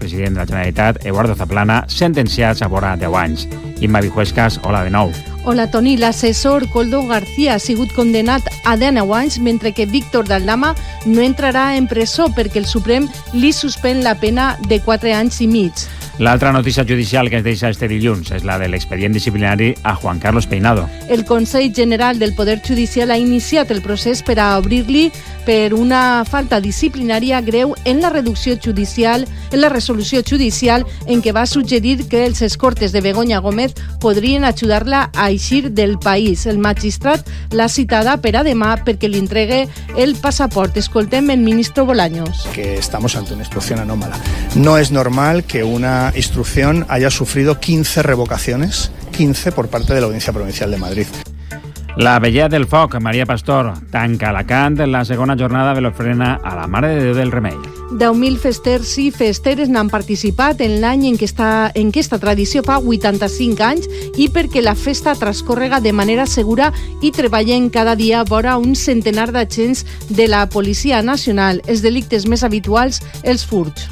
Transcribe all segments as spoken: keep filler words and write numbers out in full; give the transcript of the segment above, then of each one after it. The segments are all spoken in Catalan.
l'expresident de la Generalitat, Eduardo Zaplana, sentenciats a vora deu anys. Imma Vijuescas, hola de nou. Hola, Toni. L'assessor Coldo García ha sigut condenat a deu anys, mentre que Víctor Daldama no entrarà en presó perquè el Suprem li suspèn la pena de quatre anys i mig. L'altra notícia judicial que ens deixa este dilluns és la de l'expedient disciplinari a Juan Carlos Peinado. El Consell General del Poder Judicial ha iniciat el procés per a obrir-li per una falta disciplinària greu en la reducció judicial, en la resolució judicial en què va suggerir que els escortes de Begoña Gómez podrien ajudar-la a eixir del país. El magistrat l'ha citada per a demà perquè li entregue el passaport. Escoltem el ministro Bolaños. Que estamos ante una instrucción anómala. No es normal que una instrucción haya sufrido quince revocaciones, quince por parte de la Audiencia Provincial de Madrid. La Vella del Foc, Maria Pastor, tanca a Alacant la segona jornada de l'ofrena a la Mare de Déu del Remei. deu mil festers i festeres n'han participat en l'any en què està, en què esta tradició fa vuitanta-cinc anys i perquè la festa transcorrega de manera segura i treballen cada dia vora un centenar d'agents de la Policia Nacional. Els delictes més habituals, els furts.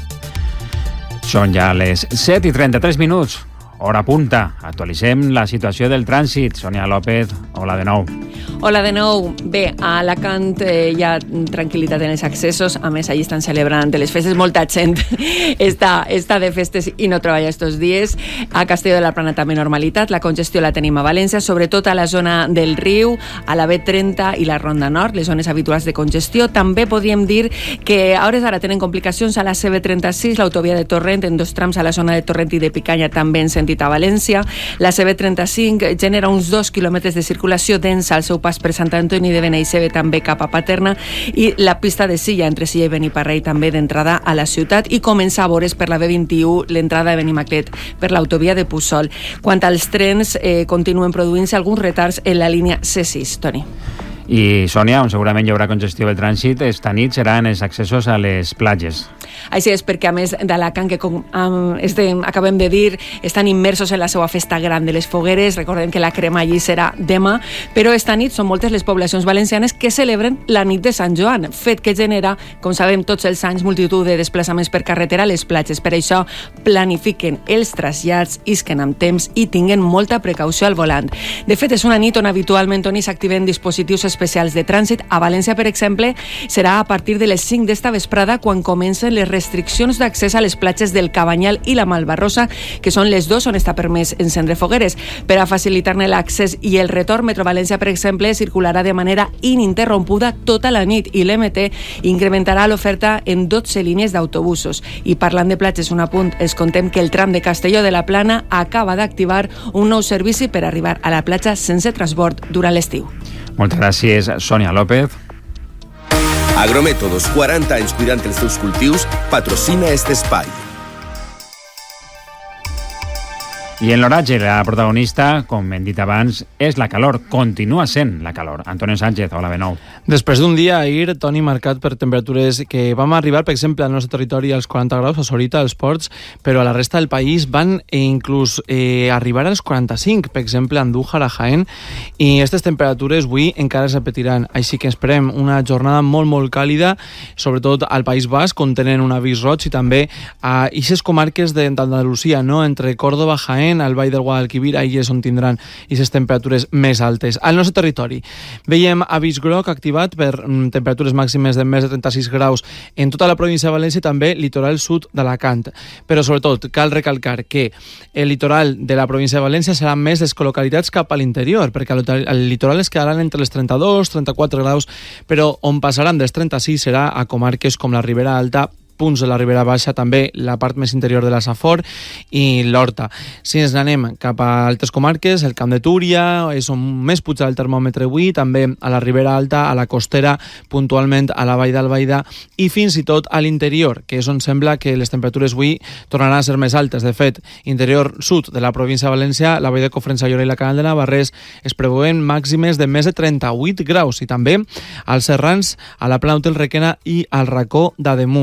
Són ja les set i trenta-tres minuts. Hora punta. Actualitzem la situació del trànsit. Sònia López, hola de nou. Hola de nou. Bé, a Alacant eh, hi ha tranquil·litat en els accessos. A més, allí estan celebrant les festes. Molta gent està, està de festes i no treballa estos dies. A Castelló de la Plana també normalitat. La congestió la tenim a València, sobretot a la zona del Riu, a la B trenta i la Ronda Nord, les zones habituals de congestió. També podríem dir que a hores d'ara tenen complicacions a la C B trenta-sis, l'autovia de Torrent, en dos trams a la zona de Torrent i de Picanya, també en sentit a València. La C B trenta-cinc genera uns dos quilòmetres de circulació densa al seu pas per Sant Antoni de Benaixeve, també cap a Paterna, i la pista de Silla entre Silla i Beniparrell també d'entrada a la ciutat, i comença a vores per la B vint-i-u l'entrada de Benimaclet per l'autovia de Puçol. Quant als trens, eh, continuen produint-se alguns retards en la línia C sis. Toni. I, Sònia, on segurament hi haurà congestió del trànsit, esta nit seran els accessos a les platges. Així és, perquè a més d'Alacant, que com um, este, acabem de dir, estan immersos en la seva festa gran de les fogueres. Recordem que la crema allí serà demà, però esta nit són moltes les poblacions valencianes que celebren la nit de Sant Joan, fet que genera, com sabem tots els anys, multitud de desplaçaments per carretera a les platges. Per això planifiquen els trasllats, isquen amb temps i tinguen molta precaució al volant. De fet, és una nit on habitualment on s'activen dispositius especials de trànsit. A València, per exemple, serà a partir de les cinc d'esta vesprada quan comencen les restriccions d'accés a les platges del Cabanyal i la Malvarrosa, que són les dues on està permès encendre fogueres. Per a facilitar-ne l'accés i el retorn, Metro València, per exemple, circularà de manera ininterrompuda tota la nit i l'M T incrementarà l'oferta en dotze línies d'autobusos. I parlant de platges, un apunt, els contem que el tram de Castelló de la Plana acaba d'activar un nou servici per arribar a la platja sense transbord durant l'estiu. Moltes gràcies, Sònia López. Agrométodos, quaranta anys cuidant els teus cultius, patrocina este espai. I en l'oratge, la protagonista, com hem dit abans, és la calor. Continua sent la calor. Antonio Sánchez, hola de nou. Després d'un dia ahir, Toni, marcat per temperatures que vam arribar, per exemple, al nostre territori als quaranta graus, a Sorita, als Ports, però a la resta del país van inclús eh, arribar als quaranta-cinc, per exemple, a Andújar, a Jaén, i aquestes temperatures avui encara es repetiran. Així que esperem una jornada molt, molt càlida, sobretot al País Basc, on tenen un avís roig, i també a aquestes comarques d'Andalusia, no? Entre Córdoba, Jaén, al Vall del Guadalquivir, ahí és on tindran aquestes temperatures més altes. Al nostre territori veiem avís groc activat per mm, temperatures màximes de més de trenta-sis graus en tota la província de València i també litoral sud d'Alacant. Però sobretot cal recalcar que el litoral de la província de València serà més descolocalitats cap a l'interior, perquè el litoral es quedaran entre els trenta-dos trenta-quatre graus, però on passaran dels trenta-sis serà a comarques com la Ribera Alta, punts de la Ribera Baixa, també la part més interior de la Safor i l'Horta. Si ens n'anem cap a altres comarques, el Camp de Túria, és on més puja el termòmetre avui, també a la Ribera Alta, a la Costera, puntualment a la Vall d'Albaida i fins i tot a l'interior, que és on sembla que les temperatures avui tornaran a ser més altes. De fet, interior sud de la província de València, la Vall de Cofrents, Llora i la Canal de Navarrés es preveuen màximes de més de trenta-vuit graus i també als Serrans, a la Plana d'Hotel Requena i al Racó d'Ademús.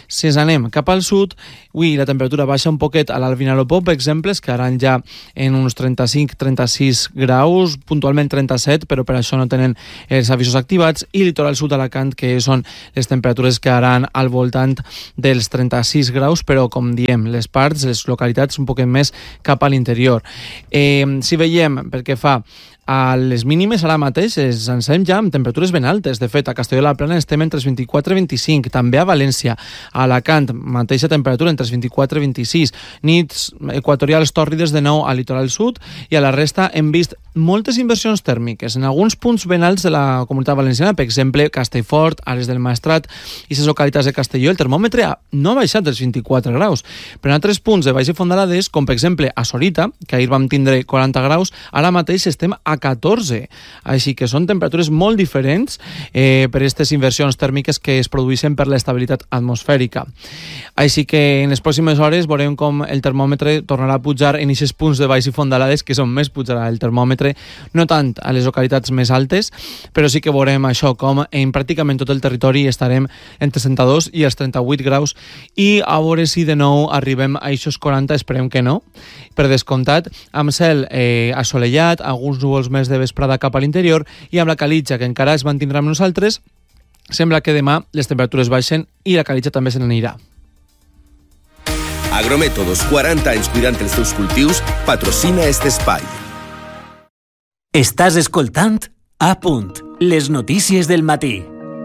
Si ens anem cap al sud, avui la temperatura baixa un poquet a l'Alt Vinalopó, per exemple, es quedaran ja en uns trenta-cinc trenta-sis graus, puntualment trenta-set, però per això no tenen els avisos activats, i litoral sud d'Alacant, que són les temperatures que quedaran al voltant dels trenta-sis graus, però com diem, les parts, les localitats un poquet més cap a l'interior. Eh, si veiem, pel que fa a les mínimes, ara mateix ens encem ja amb temperatures ben altes. De fet, a Castelló de la Plana estem entre els vint-i-quatre i vint-i-cinc. També a València, a Alacant, mateixa temperatura entre els vint-i-quatre i vint-i-sis. Nits equatorials tòrrides de nou al litoral sud, i a la resta hem vist moltes inversions tèrmiques. En alguns punts ben alts de la Comunitat Valenciana, per exemple, Castellfort, Ares del Maestrat i les localitats de Castelló, el termòmetre no ha baixat dels vint-i-quatre graus. Però en altres punts de Baix i Fondalades, com per exemple a Sorita, que ahir vam tindre quaranta graus, ara mateix estem a catorze. Així que són temperatures molt diferents eh, per aquestes inversions tèrmiques que es produeixen per l'estabilitat atmosfèrica. Així que en les pròximes hores veurem com el termòmetre tornarà a pujar en aquests punts de Baix i Fondalades, que són més pujarà el termòmetre, no tant a les localitats més altes, però sí que veurem això, com en pràcticament tot el territori estarem entre trenta-dos i els trenta-vuit graus, i a veure si de nou arribem a aquests quaranta, esperem que no, per descomptat, amb cel eh, assolellat, alguns núvols més de vesprada cap a l'interior, i amb la calitja que encara es mantindrà amb nosaltres. Sembla que demà les temperatures baixen i la calitja també se n'anirà. Agrométodos, quaranta anys cuidant els teus cultius, patrocina este espai. Estàs escoltant A Punt, les notícies del matí.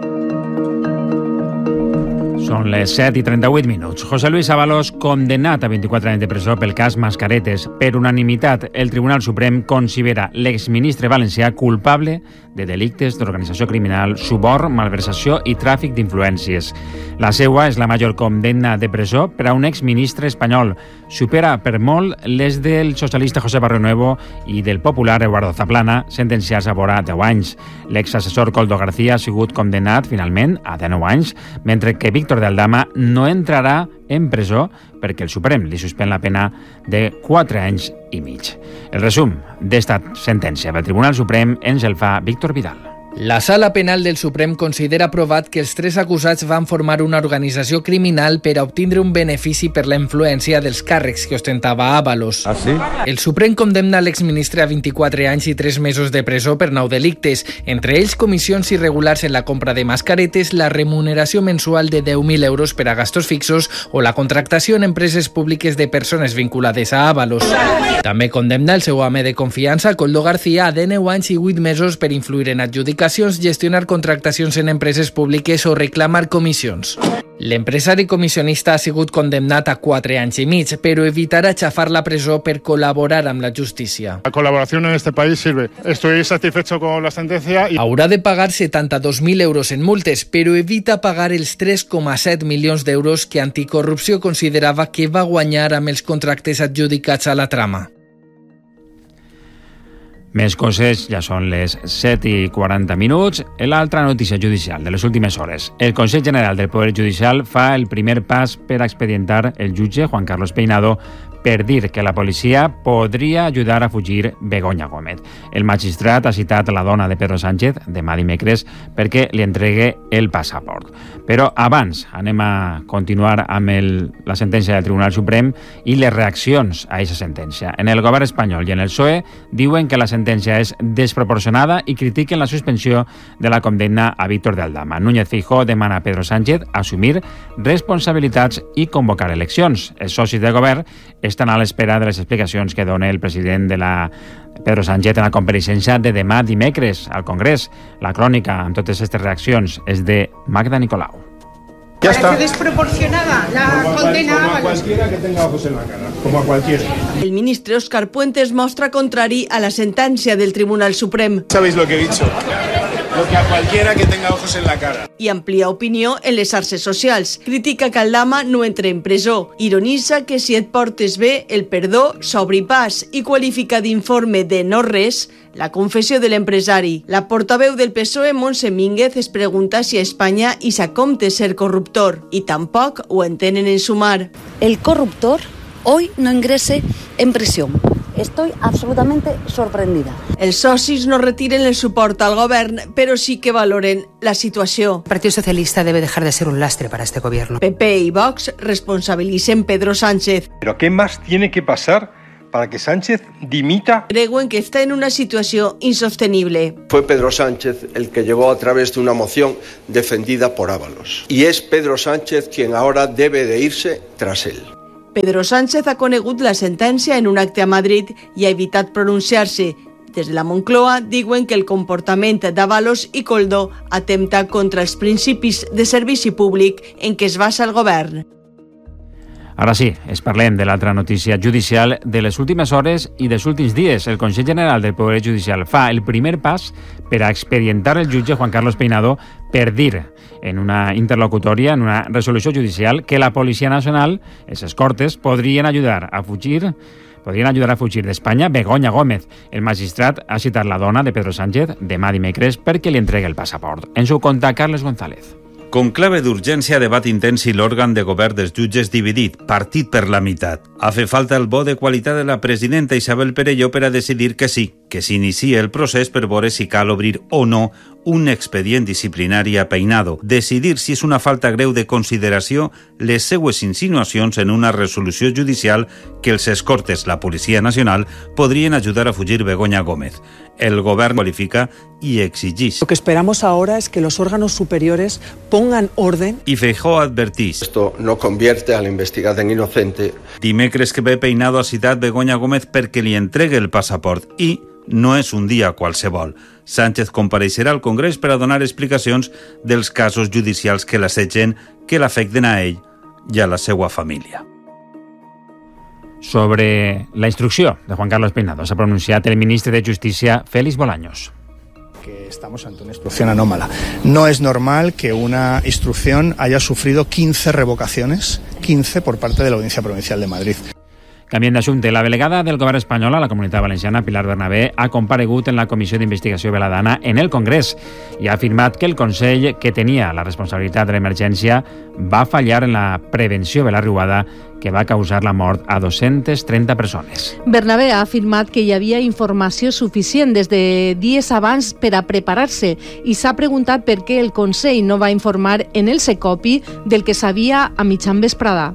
Són les set i trenta-vuit minuts. José Luis Ábalos, condemnat a vint-i-quatre anys de presó pel cas Mascaretes. Per unanimitat, el Tribunal Suprem considera l'exministre valencià culpable de delictes d'organització criminal, suborn, malversació i tràfic d'influències. La seua és la major condemna de presó per a un exministre espanyol. Supera per molt les del socialista José Barrionuevo i del popular Eduardo Zaplana, sentenciats a vora deu anys. L'exassessor Coldo García ha sigut condemnat, finalment, a dinou anys, mentre que Víctor de Aldama no entrarà en presó perquè el Suprem li suspèn la pena de quatre anys i mig. El resum d'esta sentència del Tribunal Suprem ens el fa Víctor Vidal. La Sala Penal del Suprem considera provat que els tres acusats van formar una organització criminal per a obtindre un benefici per la influència dels càrrecs que ostentava Ábalos. ¿Ah, sí? El Suprem condemna l'exministre a vint-i-quatre anys i tres mesos de presó per nou delictes, entre ells comissions irregulars en la compra de mascaretes, la remuneració mensual de deu mil euros per a gastos fixos o la contractació en empreses públiques de persones vinculades a Ábalos. També condemna el seu home de confiança, Coldo García, a dinou anys i vuit mesos per influir en adjudicacions, gestionar contractacions en empreses públiques o reclamar comissions. L'empresari comissionista ha sigut condemnat a quatre anys i mig, però evitarà xafar la presó per col·laborar amb la justícia. La colaboración en este país sirve. Estoy satisfecho con la sentencia. Y... Haurà de pagar setanta-dos mil euros en multes, però evita pagar els tres coma set milions d'euros que Anticorrupció considerava que va guanyar amb els contractes adjudicats a la trama. Més coses, ja són les set i quaranta minuts. L'altra notícia judicial de les últimes hores. El Consell General del Poder Judicial fa el primer pas per expedientar el jutge Juan Carlos Peinado per dir que la policia podria ajudar a fugir Begoña Gómez. El magistrat ha citat la dona de Pedro Sánchez demà dimecres perquè li entregue el passaport. Però abans anem a continuar amb el, la sentència del Tribunal Suprem i les reaccions a aquesta sentència. En el govern espanyol i en el P S O E diuen que la sentència és desproporcionada i critiquen la suspensió de la condemna a Víctor de Aldama. Núñez Feijóo demana a Pedro Sánchez assumir responsabilitats i convocar eleccions. Els socis de govern estan a l'espera de les explicacions que dona el president de la Pedro Sánchez en la compareixença de demà dimecres al Congrés. La crònica amb totes aquestes reaccions és de Magda Nicolau. Ya está. Parece desproporcionada la como condena. Como a cualquiera que tenga ojos en la cara, como a cualquiera. El ministre Óscar Puentes mostra contrari a la sentència del Tribunal Suprem. ¿Sabéis lo que he dicho? Lo que a cualquiera que tenga ojos en la cara. I amplia opinió en les xarxes socials. Critica que Aldama no entre en presó. Ironitza que si et portes bé, el perdó s'obri pas i qualifica d'informe de no res la confessió de l'empresari. La portaveu del P S O E, Montse Mínguez, es pregunta si a Espanya hi s'ha compte ser corruptor i tampoc ho entenen en sumar. El corruptor hoy no ingrese en prisión. estoy absolutamente sorprendida. Els socis no retiren el suport al govern, però sí que valoren la situació. El Partido Socialista debe dejar de ser un lastre para este gobierno. P P y Vox responsabilicen Pedro Sánchez. ¿Pero qué más tiene que pasar para que Sánchez dimita? Creuen que está en una situación insostenible. Fue Pedro Sánchez el que llegó a través de una moción defendida por Ábalos. Y es Pedro Sánchez quien ahora debe de irse tras él. Pedro Sánchez ha conegut la sentència en un acte a Madrid i ha evitat pronunciar-se. Des de la Moncloa diuen que el comportament d'Ábalos i Koldo atempta contra els principis de servici públic en què es basa el govern. Ara sí, es parlem de l'altra notícia judicial de les últimes hores i dels últims dies. El Consell General del Poder Judicial fa el primer pas per a expedientar el jutge Juan Carlos Peinado per dir en una interlocutòria, en una resolució judicial, que la Policia Nacional, els escortes, podrien ajudar a fugir podrien ajudar a fugir d'Espanya Begoña Gómez. El magistrat ha citat la dona de Pedro Sánchez demà dimecres perquè li entregue el passaport. Ens ho conta Carles González. Con clave d'urgència, debat intens i l'òrgan de govern dels jutges dividit, partit per la meitat. Ha fet falta el vot de qualitat de la presidenta Isabel Perelló per a decidir que sí, que s'inicie el procés per veure si cal obrir o no un expedient disciplinari a Peinado, decidir si és una falta greu de consideració les seues insinuacions en una resolució judicial que els escortes, la Policia Nacional, podrien ajudar a fugir Begoña Gómez. El govern qualifica y exigís. Lo que esperamos ahora es que los órganos superiores pongan orden. Y Feijóo advertís. Esto no convierte al investigado en inocente. Dimecres que ve Peinado a citat Begoña Gómez perquè li entregue el passaport i no és un dia qualsevol. Sánchez compareixerà al Congrés per a donar explicacions dels casos judicials que l'assetgen, que l'afecten a ell i a la seva família. Sobre la instrucció de Juan Carlos Peinado s'ha pronunciat el ministre de Justícia, Félix Bolaños. Que estamos ante una instrucción anómala. No es normal que una instrucción haya sufrido quince revocaciones, quince por parte de la Audiencia Provincial de Madrid. Canviant d'assumpte, la delegada del govern espanyol a la Comunitat Valenciana, Pilar Bernabé, ha comparegut en la Comissió d'Investigació Veladana en el Congrés i ha afirmat que el Consell, que tenia la responsabilitat de l'emergència, va fallar en la prevenció de la riuada que va causar la mort a dos-centes trenta persones. Bernabé ha afirmat que hi havia informació suficient des de dies abans per a preparar-se i s'ha preguntat per què el Consell no va informar en el Secopi del que sabia a mitjan vesprada.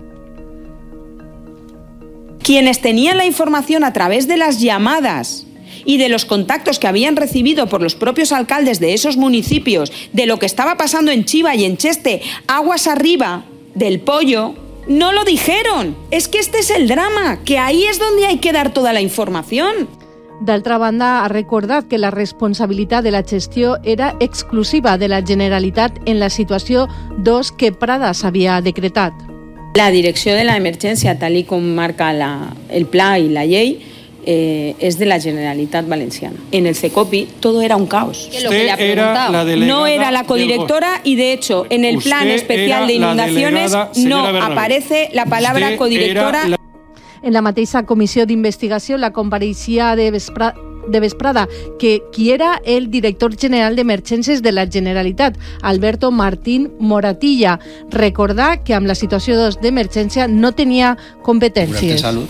Quienes tenían la información a través de las llamadas y de los contactos que habían recibido por los propios alcaldes de esos municipios, de lo que estaba pasando en Chiva y en Cheste, aguas arriba del Pollo, no lo dijeron. Es que este es el drama, que ahí es donde hay que dar toda la información. D'altra banda, ha recordat que la responsabilitat de la gestió era exclusiva de la Generalitat en la situació dos que Prada s'havia decretat. La direcció de l'emergència, tal com marca la, el pla i la llei, eh, es de la Generalitat Valenciana. En el Secopi todo era un caos. Que lo que le ha preguntado. No era la codirectora y de hecho en el plan especial de inundaciones no aparece la palabra codirectora. La... En la mateixa comissió d'investigació la compareixia de Vesprada de vesprada, que qui era el director general d'Emergències de la Generalitat, Alberto Martín Moratilla. Recordar que amb la situació d'emergència no tenia competències. Salud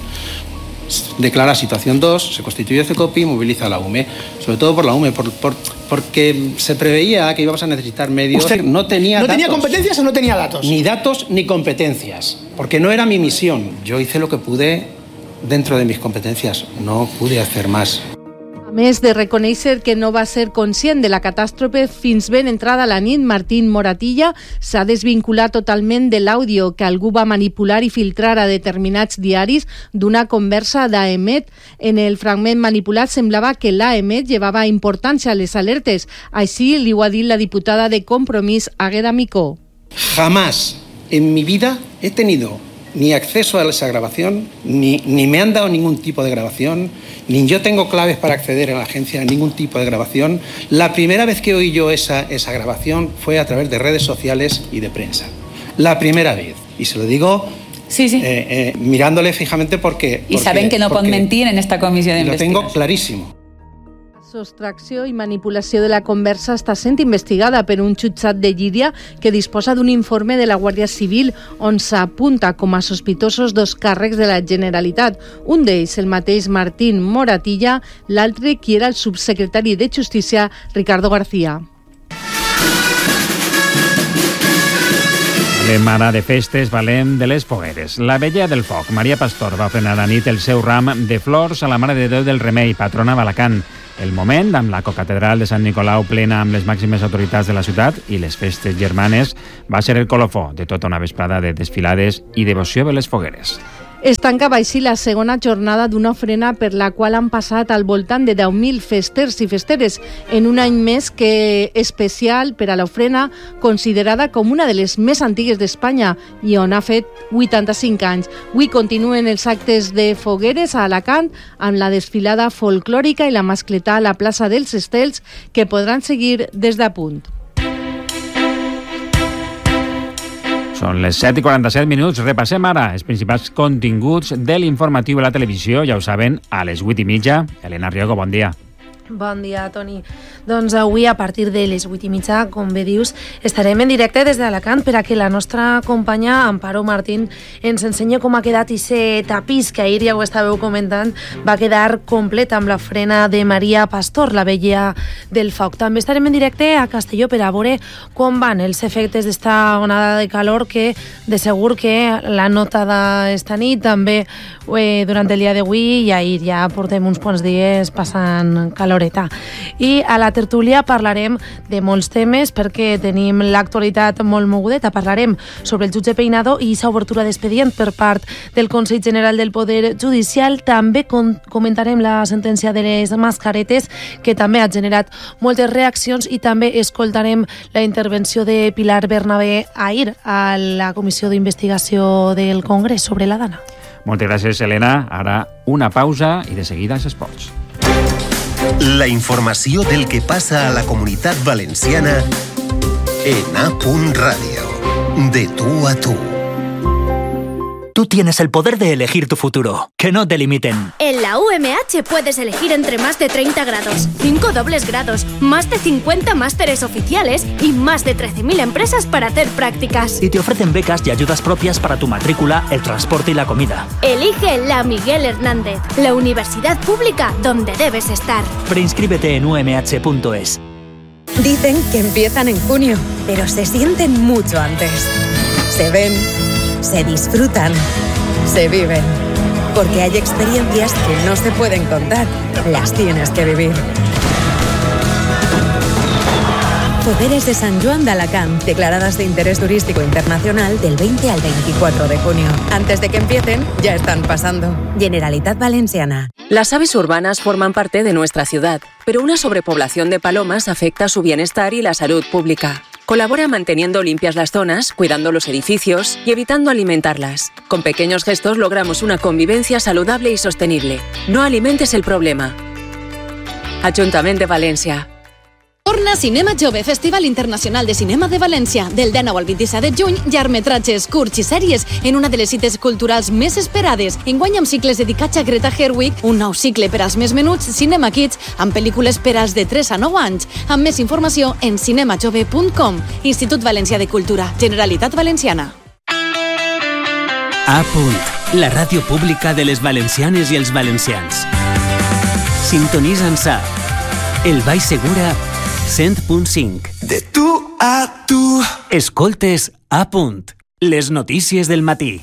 declara situación dos, se constituye el Secopi y moviliza a la U M E, sobre todo por la U M E, por, por, porque se preveía que íbamos a necesitar medios. ¿Usted no tenía ¿No datos, tenía competencias o no tenía datos? Ni datos ni competencias, porque no era mi misión. Yo hice lo que pude dentro de mis competencias, no pude hacer más. A més de reconèixer que no va ser conscient de la catàstrofe fins ben entrada la nit, Martín Moratilla s'ha desvinculat totalment de l'àudio que algú va manipular i filtrar a determinats diaris d'una conversa d'Aemet. En el fragment manipulat semblava que l'Aemet llevava importància a les alertes. Així li ho ha dit la diputada de Compromís, Águeda Micó. Jamás en mi vida he tenido ni acceso a esa grabación, ni, ni me han dado ningún tipo de grabación, ni yo tengo claves para acceder a la agencia a ningún tipo de grabación. La primera vez que oí yo esa, esa grabación fue a través de redes sociales y de prensa. La primera vez. Y se lo digo sí, sí. Eh, eh, mirándole fijamente porque... Y porque, saben que no pueden mentir en esta comisión de investigación. Lo tengo clarísimo. Sostracció i manipulació de la conversa està sent investigada per un jutjat de Llíria que disposa d'un informe de la Guàrdia Civil on s'apunta com a sospitosos dos càrrecs de la Generalitat. Un d'ells, el mateix Martín Moratilla, l'altre qui era el subsecretari de Justícia, Ricardo García. Valem ara de festes, valem de les fogueres. La vella del foc, Maria Pastor, va ofrenar a nit el seu ram de flors a la Mare de Déu del Remei, patrona d'Alacant. El moment, amb la cocatedral de Sant Nicolau plena amb les màximes autoritats de la ciutat i les festes germanes, va ser el colofó de tota una vesprada de desfilades i devoció de les fogueres. Es tancava així la segona jornada d'una ofrena per la qual han passat al voltant de deu mil festers i festeres en un any més que especial per a l'ofrena, considerada com una de les més antigues d'Espanya i on ha fet vuitanta-cinc anys. Avui continuen els actes de fogueres a Alacant amb la desfilada folclòrica i la mascletà a la plaça dels Estels que podran seguir des de Punt. Són les set i quaranta-set minuts. Repassem ara els principals continguts de l'informatiu a la televisió. Ja ho saben, a les vuit i mitja. Elena Riego, bon dia. Bon dia, Toni. Doncs avui, a partir de les vuit i mitja, com bé dius, estarem en directe des d'Alacant per a que la nostra companya Amparo Martín ens ensenyi com ha quedat aquest tapís que ahir ja ho estàveu comentant, va quedar complet amb la frena de Maria Pastor, la vella del foc. També estarem en directe a Castelló per a veure com van els efectes d'esta onada de calor que de segur que la nota d'esta nit també eh, durant el dia d'avui i ahir ja portem uns quants dies passant calor. I a la tertúlia parlarem de molts temes perquè tenim l'actualitat molt mogudeta. Parlarem sobre el jutge Peinado i sa obertura d'expedient per part del Consell General del Poder Judicial. També comentarem la sentència de les mascaretes que també ha generat moltes reaccions i també escoltarem la intervenció de Pilar Bernabé ahir a la Comissió d'Investigació del Congrés sobre la Dana. Moltes gràcies, Helena. Ara una pausa i de seguida els esports. La informació del que passa a la Comunitat Valenciana en A. Radio. De tú a tú. Tú tienes el poder de elegir tu futuro. Que no te limiten. En la U M H puedes elegir entre más de treinta grados, cinco dobles grados, más de cincuenta másteres oficiales y más de trece mil empresas para hacer prácticas. Y te ofrecen becas y ayudas propias para tu matrícula, el transporte y la comida. Elige la Miguel Hernández, la universidad pública donde debes estar. Preinscríbete en u m h punto es. Dicen que empiezan en junio, pero se sienten mucho antes. Se ven, se disfrutan, se viven. Porque hay experiencias que no se pueden contar, las tienes que vivir. Poderes de San Joan de Alacant, declaradas de interés turístico internacional del veinte al veinticuatro de junio. Antes de que empiecen, ya están pasando. Generalitat Valenciana. Las aves urbanas forman parte de nuestra ciudad, pero una sobrepoblación de palomas afecta su bienestar y la salud pública. Colabora manteniendo limpias las zonas, cuidando los edificios y evitando alimentarlas. Con pequeños gestos logramos una convivencia saludable y sostenible. No alimentes el problema. Ajuntament de València. Torna Cinema Jove, Festival Internacional de Cinema de València. Del dinou al vint-i-set de juny, llargmetratges, curts i sèries en una de les cites culturals més esperades. Enguany amb cicles dedicats a Greta Gerwig, un nou cicle per als més menuts, Cinema Kids, amb pel·lícules per als de tres a nou anys. Amb més informació en cinema jove punt com. Institut Valencià de Cultura, Generalitat Valenciana. A. La ràdio pública de les valencianes i els valencians. Sintonitza'ns a El Baix Segura cent punt cinc. De tu a tu. Escoltes A. Les notícies del matí.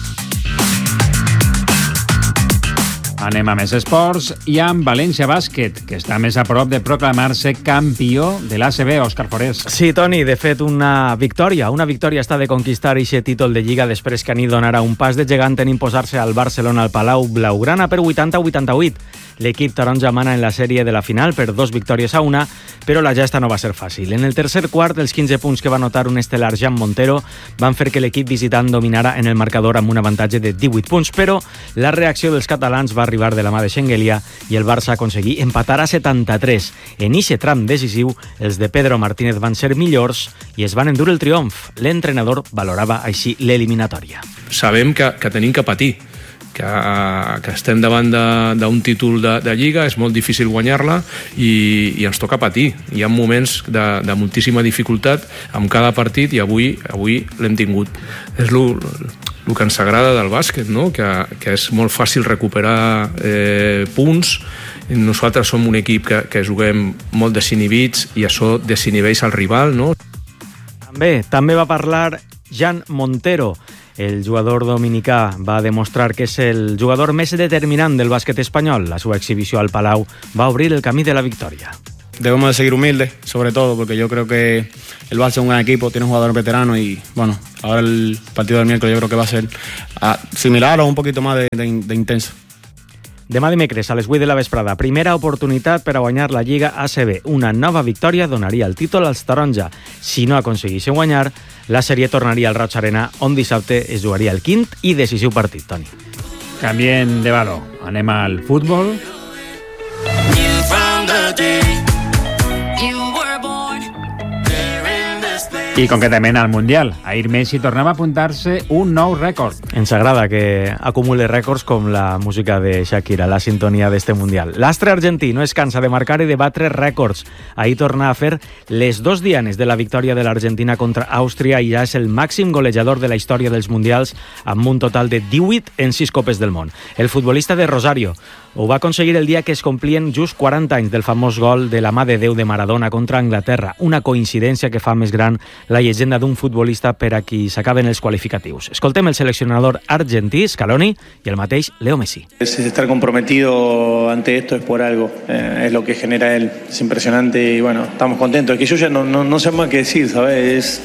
Anem a més esports i amb València Bàsquet, que està més a prop de proclamar-se campió de l'A C B, Òscar Forés. Sí, Toni, de fet, una victòria. Una victòria està de conquistar aquest títol de Lliga després que Anit donarà un pas de gegant en imposar-se al Barcelona al Palau Blaugrana per vuitanta a vuitanta-vuit. L'equip taronja mana en la sèrie de la final per dos victòries a una, però la gesta no va ser fàcil. En el tercer quart, els quinze punts que va anotar un estel·lar Jan Montero van fer que l'equip visitant dominara en el marcador amb un avantatge de divuit punts, però la reacció dels catalans va arribar de la mà de Schengelia i el Barça aconseguí empatar a setanta-tres. En ixe tram decisiu, els de Pedro Martínez van ser millors i es van endur el triomf. L'entrenador valorava així l'eliminatòria. Sabem que, que tenim que patir, que, que estem davant d'un títol de, de Lliga, és molt difícil guanyar-la i, i ens toca patir. Hi ha moments de, de moltíssima dificultat amb cada partit i avui, avui l'hem tingut. És el que ens agrada del bàsquet, no? que, que és molt fàcil recuperar eh, punts. Nosaltres som un equip que, que juguem molt desinhibits i això desinhibeix el rival, no? També, també va parlar Jan Montero. El jugador dominicà va demostrar que és el jugador més determinant del bàsquet espanyol. La seva exhibició al Palau va obrir el camí de la victòria. Debemos de seguir humildes, sobre todo, porque yo creo que el Barça es un gran equipo, tiene un jugador veterano y, bueno, ahora el partido del miércoles yo creo que va a ser uh, similar o un poquito más de, de, de intenso. Demà dimecres a les vuit de la vesprada, primera oportunitat per a guanyar la Lliga A C B. Una nova victòria donaria el títol als taronja. Si no aconseguissin guanyar, la sèrie tornaria al Roig Arena, on dissabte es jugaria el quint i decisiu partit, Toni. Canviem de valor. Anem al futbol. I concretament al Mundial. Ahir Messi tornava a apuntar-se un nou rècord. Ens agrada que acumule rècords com la música de Shakira, la sintonia d'este Mundial. L'astre argentí no es cansa de marcar i de batre rècords. Ahir torna a fer les dos dianes de la victòria de l'Argentina contra Àustria i ja és el màxim golejador de la història dels Mundials amb un total de divuit en sis copes del món. El futbolista de Rosario ho va aconseguir el dia que es complien just quaranta anys del famós gol de la mà de Déu de Maradona contra Anglaterra, una coincidència que fa més gran la llegenda d'un futbolista per a qui s'acaben els qualificatius. Escoltem el seleccionador argentí, Scaloni, i el mateix Leo Messi. Es estar comprometido ante esto es por algo, eh, es lo que genera él, es impresionante y bueno, estamos contentos. Es que yo ya no, no, no sé más qué decir, ¿sabes? Es,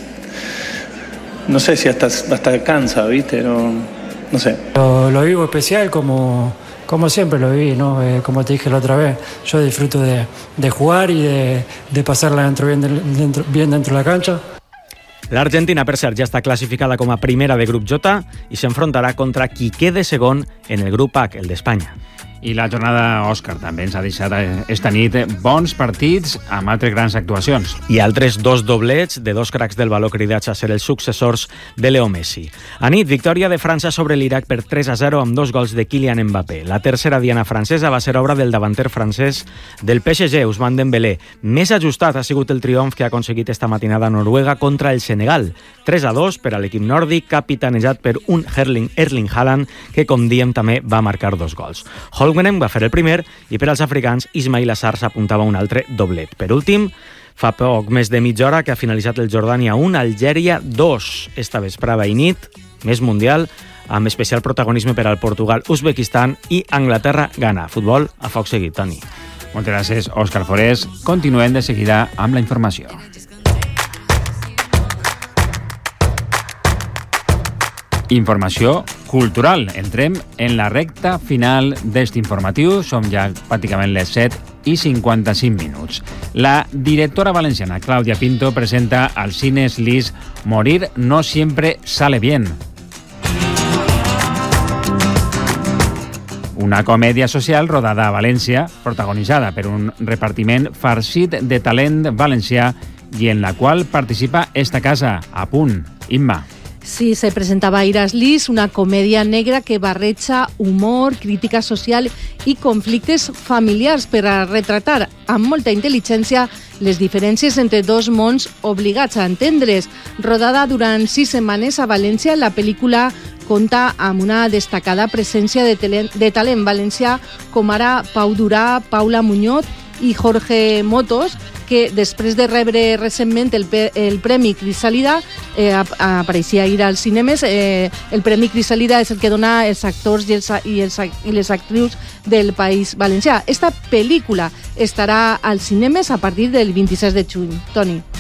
no sé si hasta, hasta cansa, ¿viste? No, no sé. Lo, lo vivo especial como... Como siempre lo viví, ¿no? Eh, como te dije la otra vez, yo disfruto de, de jugar y de, de pasarla dentro, bien, dentro, bien dentro de la cancha. L'Argentina, per cert, ja està classificada com a primera de grup J i s'enfrontarà contra qui quede segon en el grup H, el d'Espanya. I la jornada Òscar també ens ha deixat esta nit bons partits amb altres grans actuacions. I altres dos doblets de dos cracs del valor cridats a ser els successors de Leo Messi. A nit, victòria de França sobre l'Iraq per tres a zero amb dos gols de Kylian Mbappé. La tercera diana francesa va ser obra del davanter francès del P S G, Ousmane Dembélé. Més ajustat ha sigut el triomf que ha aconseguit esta matinada Noruega contra el Senegal. tres a dos per a l'equip nòrdic, capitanejat per un Erling, Erling Haaland, que, com diem, també va marcar dos gols. Holmgren va fer el primer i per als africans Ismail Assar s'apuntava un altre doblet. Per últim, fa poc més de mitja hora que ha finalitzat el Jordània un, Algèria dos. Esta vesprada i nit, més mundial, amb especial protagonisme per al Portugal, Uzbekistan i Anglaterra-Ghana. Futbol a foc seguit, Toni. Moltes gràcies, Òscar Forés. Continuem de seguida amb la informació. Informació cultural. Entrem en la recta final d'este informatiu. Som ja pràcticament les set i cinquanta-cinc minuts. La directora valenciana Clàudia Pinto presenta al Cines Lis Morir no siempre sale bien. Una comèdia social rodada a València, protagonitzada per un repartiment farcit de talent valencià i en la qual participa esta casa. A punt. Imma. Sí, se presentava ahir a Lis, una comèdia negra que barreja humor, crítica social i conflictes familiars per a retratar amb molta intel·ligència les diferències entre dos mons obligats a entendre's. Rodada durant sis setmanes a València, la pel·lícula compta amb una destacada presència de, talent, de talent valencià com ara Pau Durà, Paula Muñoz i Jorge Motos, que després de rebre recentment el, el Premi Crisàlida, eh, apareixia ahir als cinemes, eh, el Premi Crisàlida és el que dona els actors i, els, i, els, i les actrius del País Valencià. Esta pel·lícula estarà als cinemes a partir del vint-i-sis de juny. Toni.